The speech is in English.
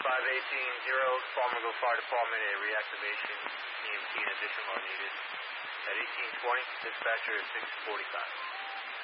518-0, Farmerville Fire Department, a reactivation, EMT and additional are needed. At 1820, dispatcher at 645.